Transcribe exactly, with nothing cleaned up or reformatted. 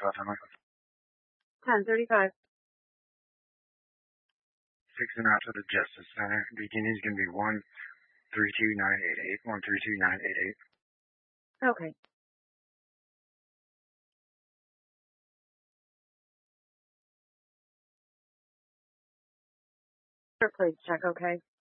thirty-five, how much? ten thirty-five. Fixing out to the Justice Center. Beginning is going to be one three two nine eight eight. one three two nine eight eight. Okay. Please check, okay?